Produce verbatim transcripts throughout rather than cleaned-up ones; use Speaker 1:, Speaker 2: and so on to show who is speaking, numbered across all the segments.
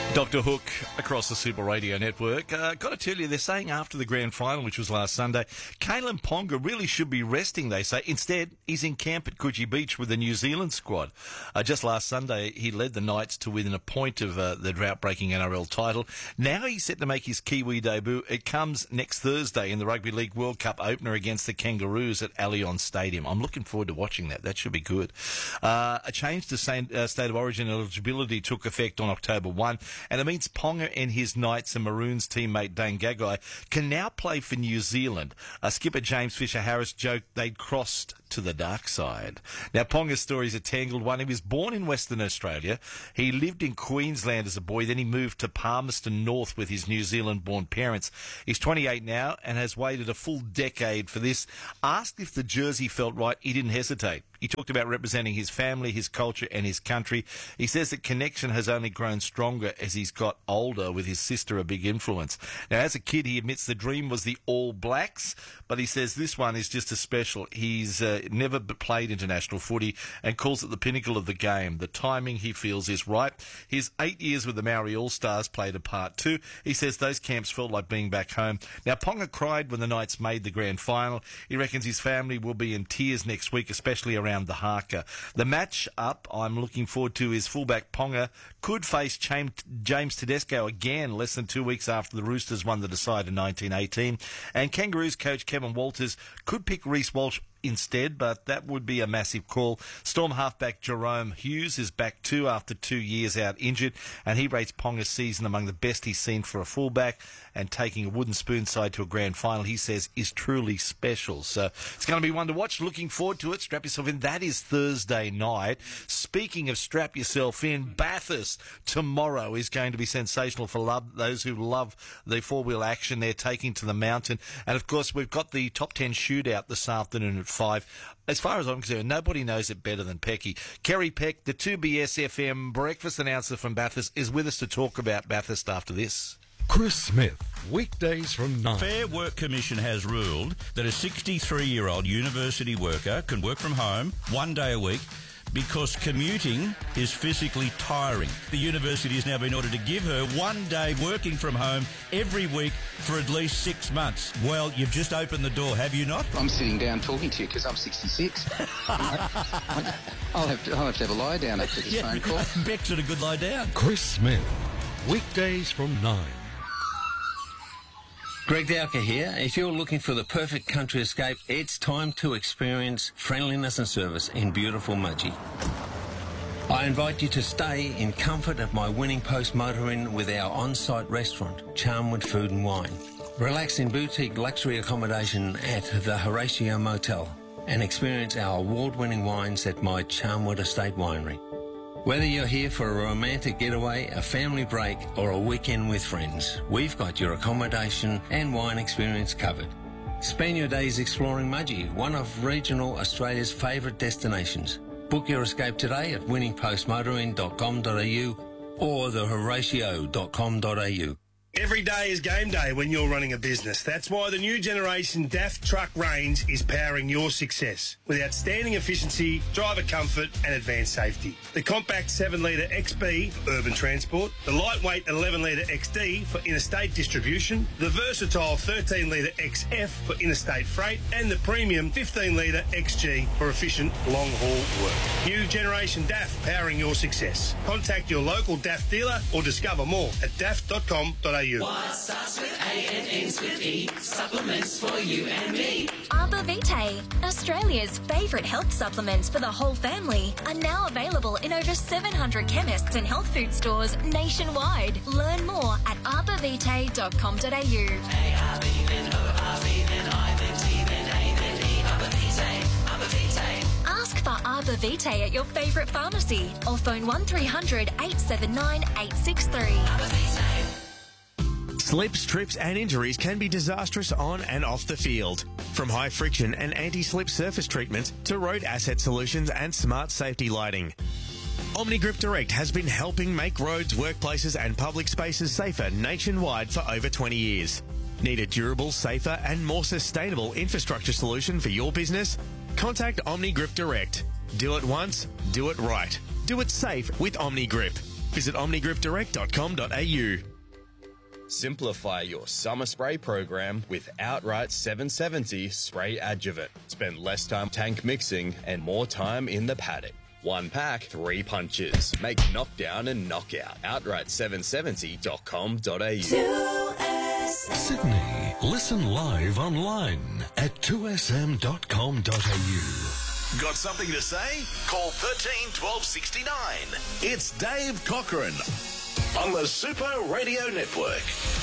Speaker 1: Doctor Hook across the Super Radio Network. Uh, got to tell you, they're saying after the grand final, which was last Sunday, Kalyn Ponga really should be resting, they say. Instead, he's in camp at Coogee Beach with the New Zealand squad. Uh, just last Sunday, he led the Knights to within a point of uh, the drought-breaking N R L title. Now he's set to make his Kiwi debut. It comes next Thursday in the Rugby League World Cup opener against the Kangaroos at Allianz Stadium. I'm looking forward to watching that. That should be good. Uh, a change to Saint, uh, State of Origin eligibility took effect on October first. And it means Ponga and his Knights and Maroons teammate Dane Gagai can now play for New Zealand. Uh, skipper James Fisher-Harris joked they'd crossed to the dark side. Now, Ponga's story is a tangled one. He was born in Western Australia. He lived in Queensland as a boy. Then he moved to Palmerston North with his New Zealand-born parents. He's twenty-eight now and has waited a full decade for this. Asked if the jersey felt right, he didn't hesitate. He talked about representing his family, his culture and his country. He says that connection has only grown stronger as he's got older, with his sister a big influence. Now, as a kid, he admits the dream was the All Blacks, but he says this one is just as special. He's uh, never played international footy and calls it the pinnacle of the game. The timing, he feels, is right. His eight years with the Maori All-Stars played a part too. He says those camps felt like being back home. Now, Ponga cried when the Knights made the grand final. He reckons his family will be in tears next week, especially around around the haka. The match up I'm looking forward to is fullback Ponga could face James Tedesco again less than two weeks after the Roosters won the decide in nineteen eighteen. And Kangaroos coach Kevin Walters could pick Reece Walsh instead, but that would be a massive call. Storm halfback Jerome Hughes is back too after two years out injured, and he rates Ponga's season among the best he's seen for a fullback, and taking a wooden spoon side to a grand final, he says, is truly special. So it's going to be one to watch. Looking forward to it. Strap yourself in. That is Thursday night. Speaking of strap yourself in, Bathurst tomorrow is going to be sensational for love, those who love the four-wheel action they're taking to the mountain. And, of course, we've got the top ten shootout this afternoon at five. As far as I'm concerned, nobody knows it better than Pecky. Kerry Peck, the two B S F M breakfast announcer from Bathurst, is with us to talk about Bathurst after this.
Speaker 2: Chris Smith, weekdays from nine.
Speaker 3: Fair Work Commission has ruled that a sixty-three-year-old university worker can work from home one day a week because commuting is physically tiring. The university has now been ordered to give her one day working from home every week for at least six months. Well, you've just opened the door, have you not?
Speaker 4: I'm sitting down talking to you because I'm sixty-six. I'll, have to, I'll have to have a lie down after this
Speaker 3: yeah,
Speaker 4: phone call.
Speaker 3: Beck's at a good lie down.
Speaker 2: Chris Smith, weekdays from nine.
Speaker 5: Greg Dowker here. If you're looking for the perfect country escape, it's time to experience friendliness and service in beautiful Mudgee. I invite you to stay in comfort at my Winning Post Motor Inn with our on-site restaurant, Charnwood Food and Wine. Relax in boutique luxury accommodation at the Horatio Motel and experience our award-winning wines at my Charnwood Estate Winery. Whether you're here for a romantic getaway, a family break or a weekend with friends, we've got your accommodation and wine experience covered. Spend your days exploring Mudgee, one of regional Australia's favourite destinations. Book your escape today at winning post motor inn dot com dot a u or the horatio dot com dot a u.
Speaker 6: Every day is game day when you're running a business. That's why the new generation D A F truck range is powering your success with outstanding efficiency, driver comfort and advanced safety. The compact seven litre X B for urban transport, the lightweight eleven litre X D for interstate distribution, the versatile thirteen litre X F for interstate freight, and the premium fifteen litre X G for efficient long-haul work. New generation D A F powering your success. Contact your local D A F dealer or discover more at d a f dot com dot a u.
Speaker 7: What starts with A and ends with E? Supplements for you and me.
Speaker 8: Arbor Vitae, Australia's favourite health supplements for the whole family, are now available in over seven hundred chemists and health food stores nationwide. Learn more at arbor vitae dot com dot a u.
Speaker 7: A R B then O R B then I then T then A then E. Arbor Vitae, Arbor Vitae.
Speaker 8: Ask for Arbor Vitae at your favourite pharmacy or phone one three hundred eight seven nine eight six three.
Speaker 7: Arbor Vitae.
Speaker 9: Slips, trips and injuries can be disastrous on and off the field. From high friction and anti-slip surface treatments to road asset solutions and smart safety lighting. OmniGrip Direct has been helping make roads, workplaces and public spaces safer nationwide for over twenty years. Need a durable, safer and more sustainable infrastructure solution for your business? Contact OmniGrip Direct. Do it once, do it right. Do it safe with OmniGrip. Visit omni group direct dot com dot a u.
Speaker 10: Simplify your summer spray program with Outright seven seventy Spray Adjuvant. Spend less time tank mixing and more time in the paddock. One pack, three punches. Make knockdown and knockout. outright seven seventy dot com dot a u.
Speaker 2: Sydney. Listen live online at two s m dot com dot a u.
Speaker 11: Got something to say? Call thirteen twelve sixty-nine. It's Dave Cochran on the Super Radio Network.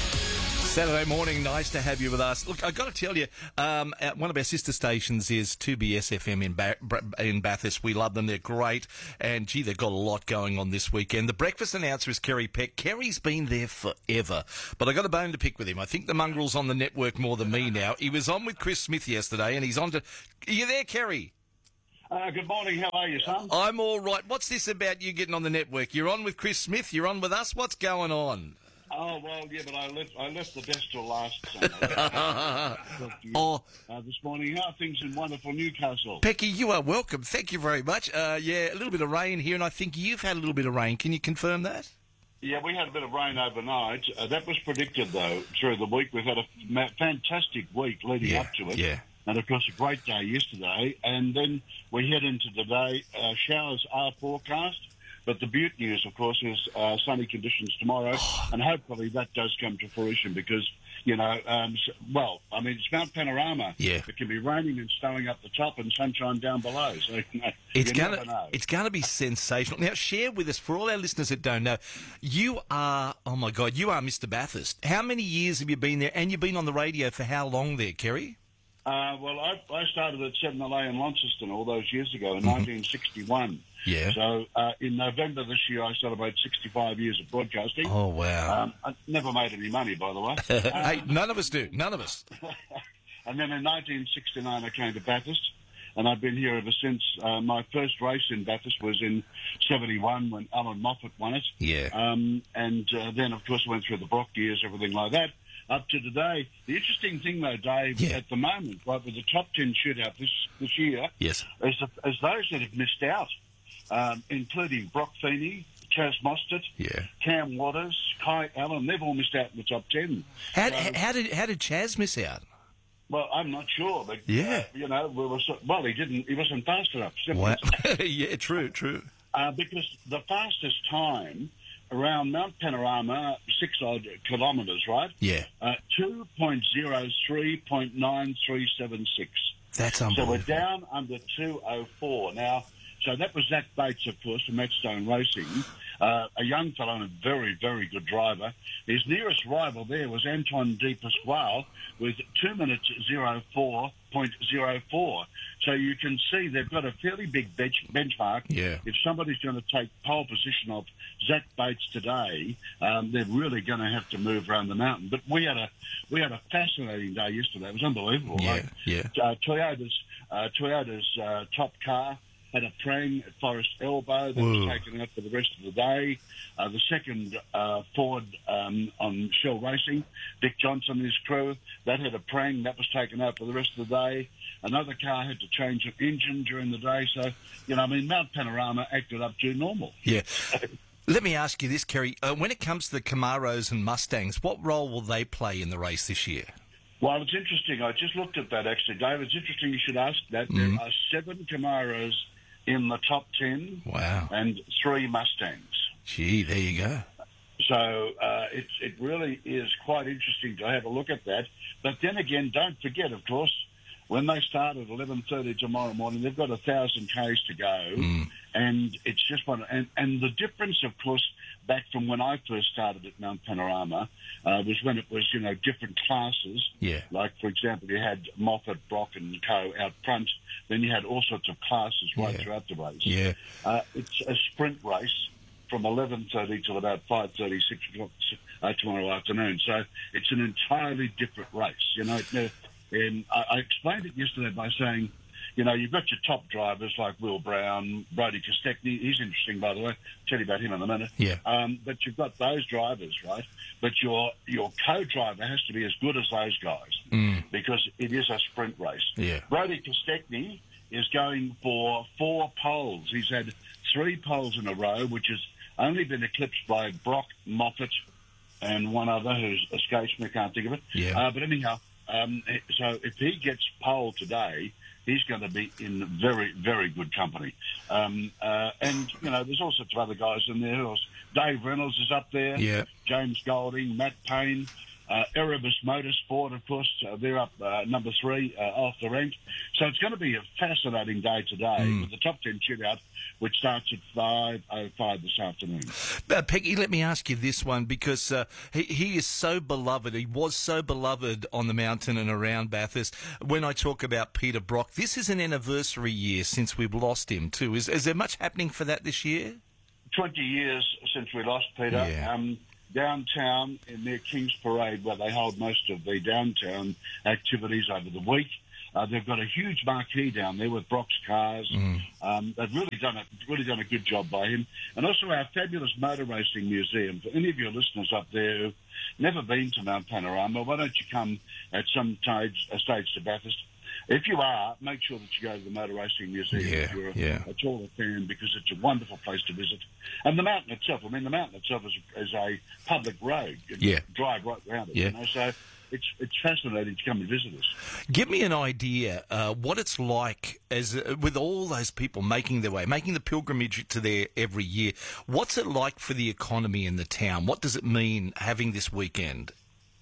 Speaker 1: Saturday morning, nice to have you with us. Look, I've got to tell you, um, uh, one of our sister stations is two B S F M in, ba- in Bathurst. We love them. They're great. And, gee, they've got a lot going on this weekend. The breakfast announcer is Kerry Peck. Kerry's been there forever. But I got a bone to pick with him. I think the mongrel's on the network more than me now. He was on with Chris Smith yesterday, and he's on to... Are you there, Kerry?
Speaker 12: Uh, good morning. How are you, son?
Speaker 1: I'm all right. What's this about you getting on the network? You're on with Chris Smith. You're on with us. What's going on?
Speaker 12: Oh, well, yeah, but I left I left the desk till last Sunday.
Speaker 1: oh.
Speaker 12: Uh, this morning, how are things in wonderful Newcastle?
Speaker 1: Becky, you are welcome. Thank you very much. Uh, yeah, a little bit of rain here, and I think you've had a little bit of rain. Can you confirm that?
Speaker 12: Yeah, we had a bit of rain overnight. Uh, that was predicted, though, through the week. We've had a ma- fantastic week leading
Speaker 1: yeah,
Speaker 12: up to it.
Speaker 1: Yeah.
Speaker 12: And, of course, a great day yesterday. And then we head into today. Uh, showers are forecast. But the beaut news, of course, is uh, sunny conditions tomorrow, and hopefully that does come to fruition because, you know, um, well, I mean, it's Mount Panorama.
Speaker 1: Yeah.
Speaker 12: It can be raining and snowing up the top and sunshine down below. So, you know,
Speaker 1: it's
Speaker 12: you
Speaker 1: gonna,
Speaker 12: never know.
Speaker 1: It's going to be sensational. Now, share with us, for all our listeners that don't know, you are, oh, my God, you are Mister Bathurst. How many years have you been there? And you've been on the radio for how long there, Kerry?
Speaker 12: Uh, well, I, I started at seven L A in Launceston all those years ago in mm-hmm. nineteen sixty-one.
Speaker 1: Yeah.
Speaker 12: So uh, in November this year, I celebrate sixty-five years of broadcasting.
Speaker 1: Oh, wow.
Speaker 12: Um, I never made any money, by the way. uh,
Speaker 1: hey, none of us do. None of us.
Speaker 12: And then in nineteen sixty-nine, I came to Bathurst, and I've been here ever since. Uh, my first race in Bathurst was in seventy-one when Alan Moffat won it.
Speaker 1: Yeah.
Speaker 12: Um, and uh, then, of course, I went through the Brock years, everything like that. Up to today. The interesting thing, though, Dave,
Speaker 1: yeah.
Speaker 12: at the moment, right, with the top ten shootout this this year,
Speaker 1: yes,
Speaker 12: is, is those that have missed out, um, including Brock Feeney, Chaz Mostert,
Speaker 1: yeah.
Speaker 12: Cam Waters, Kai Allen. They've all missed out in the top ten.
Speaker 1: How,
Speaker 12: so,
Speaker 1: how did how did Chaz miss out?
Speaker 12: Well, I'm not sure, but
Speaker 1: yeah,
Speaker 12: uh, you know, we were so, well, he didn't. He wasn't fast enough.
Speaker 1: Wow. yeah, true, true.
Speaker 12: Uh, because the fastest time around Mount Panorama, six odd kilometres, right?
Speaker 1: Yeah.
Speaker 12: Uh, two point oh three point nine three seven six.
Speaker 1: That's unbelievable.
Speaker 12: So we're down under two oh four. Now, so that was Zach Bates, of course, from Edstone Racing, uh, a young fellow and a very, very good driver. His nearest rival there was Anton De Pasquale with two minutes oh four point oh four. So you can see they've got a fairly big bench, benchmark.
Speaker 1: Yeah.
Speaker 12: If somebody's going to take pole position of Zach Bates today, um, they're really going to have to move around the mountain. But we had a we had a fascinating day yesterday. It was unbelievable.
Speaker 1: Yeah,
Speaker 12: like,
Speaker 1: yeah.
Speaker 12: Uh, Toyota's uh, Toyota's uh, top car had a prang at Forest Elbow that
Speaker 1: Whoa.
Speaker 12: was taken out for the rest of the day. Uh, the second uh, Ford um, on Shell Racing, Dick Johnson and his crew, that had a prang that was taken out for the rest of the day. Another car had to change an engine during the day. So, you know, I mean, Mount Panorama acted up to normal.
Speaker 1: Yeah. Let me ask you this, Kerry. Uh, when it comes to the Camaros and Mustangs, what role will they play in the race this year?
Speaker 12: Well, it's interesting. I just looked at that, actually, Dave. It's interesting you should ask that.
Speaker 1: Mm.
Speaker 12: There are seven Camaros in the top ten.
Speaker 1: Wow.
Speaker 12: And three Mustangs.
Speaker 1: Gee, there you go.
Speaker 12: So uh, it, it really is quite interesting to have a look at that. But then again, don't forget, of course, when they start at eleven thirty tomorrow morning, they've got one thousand kays to go.
Speaker 1: Mm.
Speaker 12: And it's just one. And, and the difference, of course, back from when I first started at Mount Panorama uh, was when it was, you know, different classes.
Speaker 1: Yeah.
Speaker 12: Like, for example, you had Moffat, Brock and Co. out front. Then you had all sorts of classes right
Speaker 1: Yeah.
Speaker 12: throughout the race.
Speaker 1: Yeah.
Speaker 12: Uh, it's a sprint race from eleven thirty till about five thirty, six o'clock uh, tomorrow afternoon. So it's an entirely different race. You know, it, and I, I explained it yesterday by saying, you know, you've got your top drivers like Will Brown, Brody Kostecny. He's interesting, by the way. I'll tell you about him in a minute.
Speaker 1: Yeah.
Speaker 12: Um, but you've got those drivers, right? But your your co-driver has to be as good as those guys
Speaker 1: Mm.
Speaker 12: because it is a sprint race.
Speaker 1: Yeah.
Speaker 12: Brody Kostecny is going for four poles. He's had three poles in a row, which is only been eclipsed by Brock, Moffat, and one other who's escapes me. I can't think of it.
Speaker 1: Yeah.
Speaker 12: Uh, but anyhow, um, so if he gets pole today, he's going to be in very, very good company. Um, uh, and, you know, there's all sorts of other guys in there. Who else? Dave Reynolds is up there.
Speaker 1: Yeah.
Speaker 12: James Golding, Matt Payne, uh, Erebus Motorsport, of course. Uh, they're up uh, number three uh, off the rank. So it's going to be a fascinating day today
Speaker 1: Mm.
Speaker 12: with the top ten shootout, which starts at five oh five this afternoon.
Speaker 1: Uh, Peggy, let me ask you this one, because uh, he, he is so beloved. He was so beloved on the mountain and around Bathurst. When I talk about Peter Brock, this is an anniversary year since we've lost him too. Is, is there much happening for that this year?
Speaker 12: twenty years since we lost Peter.
Speaker 1: Yeah.
Speaker 12: Um, downtown in near King's Parade, where they hold most of the downtown activities over the week. Uh, they've got a huge marquee down there with Brock's cars.
Speaker 1: Mm.
Speaker 12: Um, they've really done a really done a good job by him, and also our fabulous motor racing museum. For any of your listeners up there who've never been to Mount Panorama, why don't you come at some stage, a stage to Bathurst? If you are, make sure that you go to the Motor Racing Museum
Speaker 1: Yeah,
Speaker 12: if you're a,
Speaker 1: yeah.
Speaker 12: a taller fan, because it's a wonderful place to visit. And the mountain itself, I mean, the mountain itself is, is a public road. You can
Speaker 1: Yeah.
Speaker 12: drive right around it,
Speaker 1: Yeah.
Speaker 12: you know, so it's it's fascinating to come and visit us.
Speaker 1: Give me an idea uh, what it's like as uh, with all those people making their way, making the pilgrimage to there every year. What's it like for the economy in the town? What does it mean having this weekend?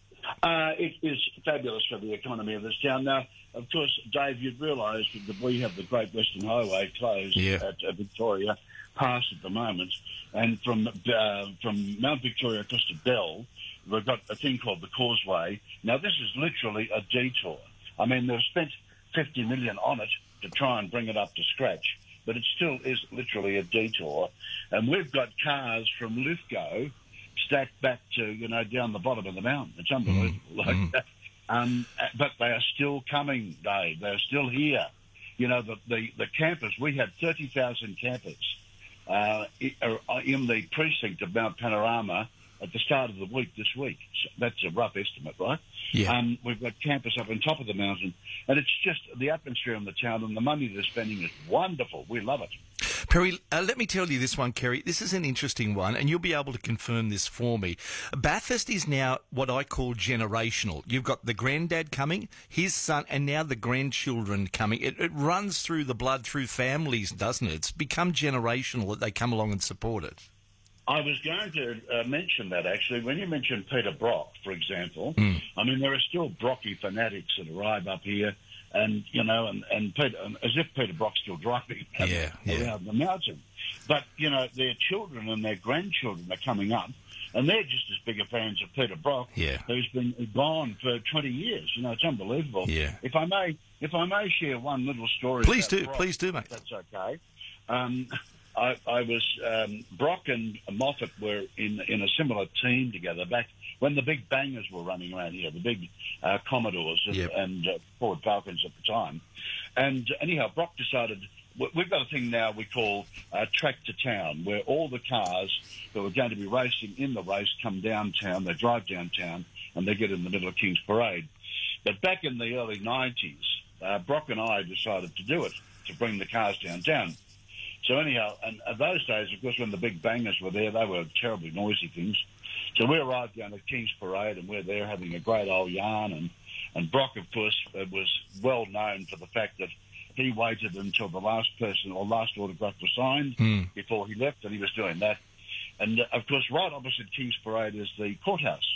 Speaker 12: Uh, it is fabulous for the economy of this town. Now, of course, Dave, you'd realise that we have the Great Western Highway closed
Speaker 1: Yeah.
Speaker 12: at uh, Victoria Pass at the moment, and from uh, from Mount Victoria across to Bell, we've got a thing called the Causeway. Now, this is literally a detour. I mean, they've spent fifty million dollars on it to try and bring it up to scratch, but it still is literally a detour. And we've got cars from Lithgow stacked back to, you know, down the bottom of the mountain. It's unbelievable.
Speaker 1: Mm.
Speaker 12: Like
Speaker 1: Mm.
Speaker 12: that. Um, but they are still coming, Dave. They're still here. You know, the, the, the campers, we had thirty thousand campers uh, i- in the precinct of Mount Panorama at the start of the week this week. So that's a rough estimate, right?
Speaker 1: Yeah.
Speaker 12: Um, we've got campers up on top of the mountain, and it's just the atmosphere in the town and the money they're spending is wonderful. We love it.
Speaker 1: Perry, uh, let me tell you this one, Kerry. This is an interesting one, and you'll be able to confirm this for me. Bathurst is now what I call generational. You've got the granddad coming, his son, and now the grandchildren coming. It, it runs through the blood, through families, doesn't it? It's become generational that they come along and support it.
Speaker 12: I was going to uh, mention that, actually. When you mentioned Peter Brock, for example,
Speaker 1: Mm.
Speaker 12: I mean, there are still Brocky fanatics that arrive up here, and, you know, and, and Peter, as if Peter Brock's still driving
Speaker 1: Yeah, yeah.
Speaker 12: around the mountain. But, you know, their children and their grandchildren are coming up, and they're just as big a fans of Peter Brock,
Speaker 1: Yeah.
Speaker 12: who's been gone for twenty years. You know, it's unbelievable.
Speaker 1: Yeah.
Speaker 12: If I may, if I may share one little story.
Speaker 1: Please
Speaker 12: about
Speaker 1: do,
Speaker 12: Brock,
Speaker 1: please do, mate.
Speaker 12: if that's okay. Um, I, I was um, Brock and Moffat were in in a similar team together back when the big bangers were running around here, the big uh, Commodores and,
Speaker 1: Yep.
Speaker 12: and uh, Ford Falcons at the time. And anyhow, Brock decided we- we've got a thing now we call uh, Track to Town, where all the cars that were going to be racing in the race come downtown. They drive downtown and they get in the middle of King's Parade. But back in the early nineties, uh, Brock and I decided to do it, to bring the cars downtown. So anyhow, and uh, those days, of course, when the big bangers were there, they were terribly noisy things. So we arrived down at King's Parade, and we're there having a great old yarn. And, and Brock, of course, uh, was well known for the fact that he waited until the last person or last autograph was signed
Speaker 1: Mm.
Speaker 12: before he left, and he was doing that. And, uh, of course, right opposite King's Parade is the courthouse.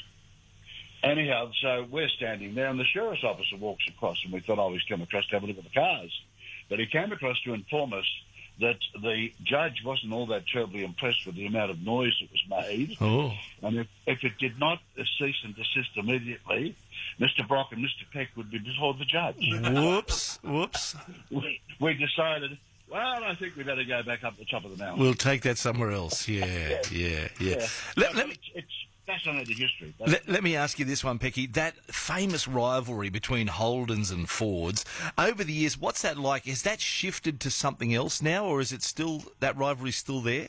Speaker 12: Anyhow, so we're standing there, and the sheriff's officer walks across, and we thought, oh, he's come across to have a look at the cars. But he came across to inform us that the judge wasn't all that terribly impressed with the amount of noise that was made.
Speaker 1: Oh.
Speaker 12: And if, if it did not cease and desist immediately, Mister Brock and Mister Peck would be before the judge.
Speaker 1: Whoops, whoops.
Speaker 12: we, we decided, well, I think we better go back up the top of the mountain.
Speaker 1: We'll take that somewhere else. Yeah, yeah, yeah. Let, let me...
Speaker 12: It's, it's fascinating history.
Speaker 1: Let, let me ask you this one, Pecky. That famous rivalry between Holdens and Fords, over the years, what's that like? Has that shifted to something else now, or is it still, that rivalry still there?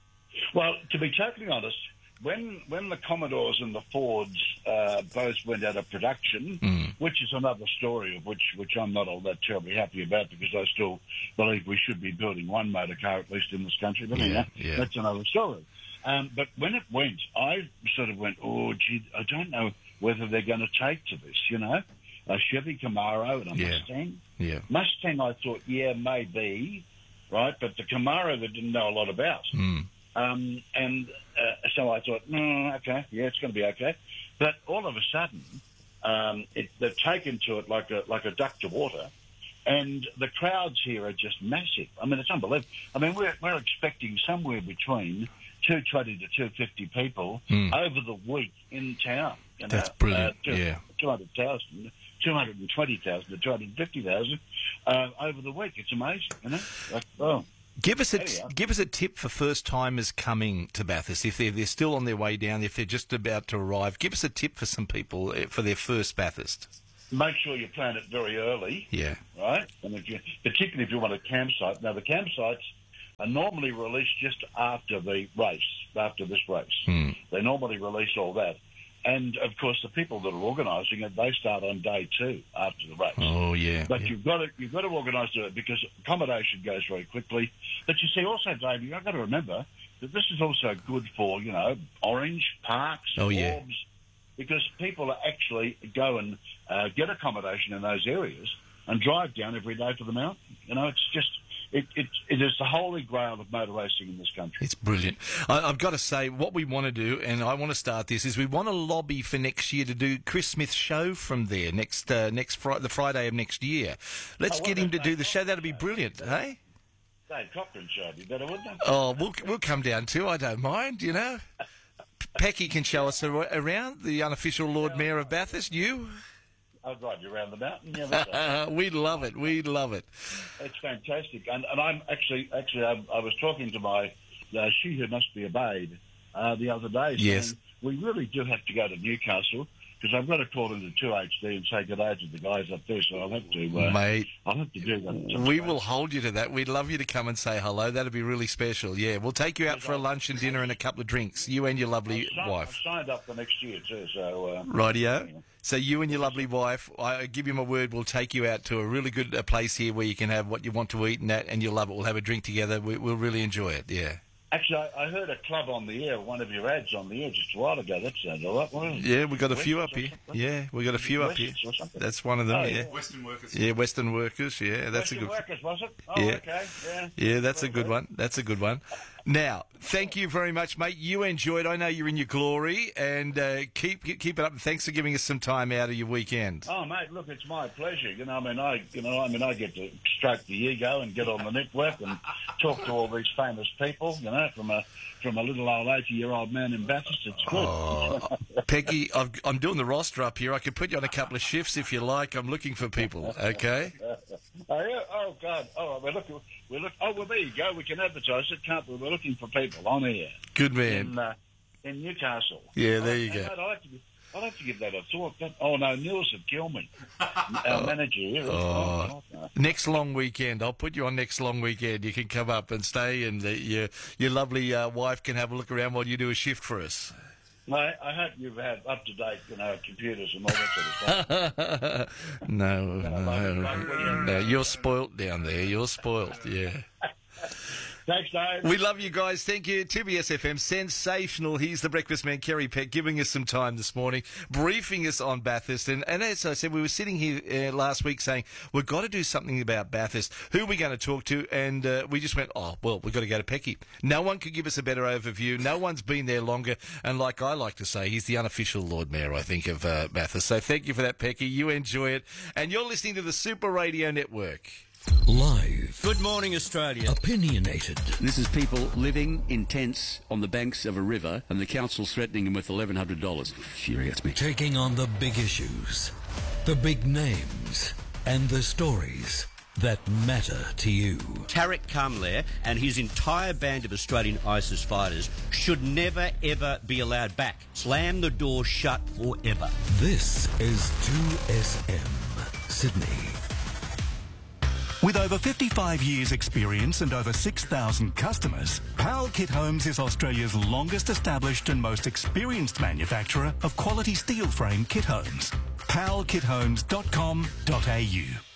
Speaker 12: Well, to be totally honest, when when the Commodores and the Fords uh, both went out of production,
Speaker 1: Mm.
Speaker 12: which is another story of which which I'm not all that terribly happy about, because I still believe we should be building one motor car at least in this country. But
Speaker 1: Yeah,
Speaker 12: anyhow,
Speaker 1: yeah.
Speaker 12: that's another story. Um, but when it went, I sort of went, oh, gee, I don't know whether they're going to take to this, you know. A Chevy Camaro and a
Speaker 1: Yeah.
Speaker 12: Mustang.
Speaker 1: Yeah.
Speaker 12: Mustang, I thought, yeah, maybe, right? But the Camaro, they didn't know a lot about.
Speaker 1: Mm.
Speaker 12: Um, and uh, so I thought, no, okay, yeah, it's going to be okay. But all of a sudden, um, it, they've taken to it like a like a duck to water, and the crowds here are just massive. I mean, it's unbelievable. I mean, we're we're expecting somewhere between two twenty to two fifty people
Speaker 1: Mm.
Speaker 12: over the week in town. You know?
Speaker 1: That's brilliant,
Speaker 12: Uh, two,
Speaker 1: yeah.
Speaker 12: two hundred thousand. two hundred twenty thousand to two hundred fifty thousand uh, over the week. It's amazing, you know. Like, oh,
Speaker 1: Give us a
Speaker 12: there you are.
Speaker 1: give us a tip for first timers coming to Bathurst. If they're, they're still on their way down, if they're just about to arrive, give us a tip for some people uh, for their first Bathurst.
Speaker 12: Make sure you plan it very early.
Speaker 1: Yeah.
Speaker 12: Right? And if you, particularly if you want a campsite. Now, the campsites are normally released just after the race, after this race.
Speaker 1: Hmm.
Speaker 12: They normally release all that. And, of course, the people that are organising it, they start on day two after the race.
Speaker 1: Oh yeah.
Speaker 12: But
Speaker 1: yeah.
Speaker 12: you've got to you've got to organise it because accommodation goes very quickly. But you see, also, Dave, you've got to remember that this is also good for, you know, Orange, Parks,
Speaker 1: Oh, yeah.
Speaker 12: Orbs, because people actually go and uh, get accommodation in those areas and drive down every day to the mountain. You know, it's just... It, it, it is the holy grail of motor racing in this country.
Speaker 1: It's brilliant. I, I've got to say, what we want to do, and I want to start this, is we want to lobby for next year to do Chris Smith's show from there next uh, next fri- the Friday of next year. Let's
Speaker 12: Oh,
Speaker 1: get
Speaker 12: well,
Speaker 1: him to
Speaker 12: that's
Speaker 1: do
Speaker 12: Dave
Speaker 1: the show. That'd be brilliant, hey?
Speaker 12: Dave Cochran show'd be better, wouldn't it?
Speaker 1: Oh, we'll we'll come down too. I don't mind. You know, Pecky can show us ar- around the unofficial Lord Mayor of Bathurst. You,
Speaker 12: I'll drive you around the mountain. Yeah, that's right.
Speaker 1: we'd love it. We'd love it.
Speaker 12: It's fantastic, and, and I'm actually actually I, I was talking to my uh, she who must be obeyed uh, the other day.
Speaker 1: Yes.
Speaker 12: Saying we really do have to go to Newcastle because I've got to call into two H D and say good day to the guys up there. So I'll have to, uh,
Speaker 1: Mate,
Speaker 12: I'll have to do that. at some
Speaker 1: we
Speaker 12: stage.
Speaker 1: will hold you to that. We'd love you to come and say hello. That'd be really special. Yeah, we'll take you out for a lunch and dinner and a couple of drinks. You and your lovely
Speaker 12: I've signed,
Speaker 1: wife.
Speaker 12: I've signed up for next year too. So uh,
Speaker 1: Rightio. So you and your lovely wife, I give you my word, we'll take you out to a really good uh, place here where you can have what you want to eat and that, and you'll love it. We'll have a drink together. We, we'll really enjoy it. Yeah.
Speaker 12: Actually, I, I heard a club on the air, one of your ads on the air just a while ago. That sounded all right, wasn't it?
Speaker 1: Yeah, we got a few up
Speaker 12: West's or
Speaker 1: here.
Speaker 12: something?
Speaker 1: Yeah, we got a few up here.
Speaker 12: West's or something?
Speaker 1: That's one of them.
Speaker 12: Oh,
Speaker 1: yeah.
Speaker 12: yeah.
Speaker 13: Western workers.
Speaker 1: Yeah, Western Workers. Yeah, that's
Speaker 12: Western
Speaker 1: a good.
Speaker 12: Workers, was it? Oh,
Speaker 1: Yeah.
Speaker 12: okay. Yeah.
Speaker 1: Yeah, that's a good one. That's a good one. Now, thank you very much, mate. You enjoyed. I know you're in your glory, and uh, keep keep it up. And thanks for giving us some time out of your weekend.
Speaker 12: Oh, mate, look, it's my pleasure. You know, I mean, I, you know, I mean, I get to stroke the ego and get on the network and talk to all these famous people. You know, from a from a little old eighty-year-old man in Bathurst. It's good.
Speaker 1: Oh, Peggy, I've, I'm doing the roster up here. I could put you on a couple of shifts if you like. I'm looking for people. Okay.
Speaker 12: Oh, yeah? Oh, God. Oh, we're looking. We're look. Oh, well, there you go. We can advertise it, can't we? We're looking for people on here
Speaker 1: Good man.
Speaker 12: in uh, in Newcastle.
Speaker 1: Yeah, there
Speaker 12: Oh,
Speaker 1: you
Speaker 12: hey,
Speaker 1: go.
Speaker 12: mate, I'll have to. I'll have to give that a thought. That, oh no, Nils would kill me. Our manager here.
Speaker 1: Oh.
Speaker 12: no.
Speaker 1: Next long weekend, I'll put you on next long weekend. You can come up and stay, and uh, your your lovely uh, wife can have a look around while you do a shift for us.
Speaker 12: Mate, I hope you have up to date, you know, computers and all that sort of stuff.
Speaker 1: no, no, no, you're spoilt down there. You're spoilt. Yeah.
Speaker 12: Thanks, Dave.
Speaker 1: We love you guys. Thank you. T B S F M, sensational. He's the breakfast man, Kerry Peck, giving us some time this morning, briefing us on Bathurst. And, and as I said, we were sitting here uh, last week saying, we've got to do something about Bathurst. Who are we going to talk to? And uh, we just went, oh, well, we've got to go to Pecky. No one could give us a better overview. No one's been there longer. And like I like to say, he's the unofficial Lord Mayor, I think, of uh, Bathurst. So thank you for that, Pecky. You enjoy it. And you're listening to the Super Radio Network.
Speaker 2: Live.
Speaker 3: Good morning, Australia.
Speaker 2: Opinionated.
Speaker 14: This is people living in tents on the banks of a river, and the council's threatening them with eleven hundred dollars. Infuriates me.
Speaker 2: Taking on the big issues, the big names, and the stories that matter to you.
Speaker 3: Tariq Kamler and his entire band of Australian ISIS fighters should never, ever be allowed back. Slam the door shut forever.
Speaker 2: This is two S M Sydney.
Speaker 15: With over fifty-five years experience and over six thousand customers, Powell Kit Homes is Australia's longest established and most experienced manufacturer of quality steel frame kit homes. powell kit homes dot com dot a u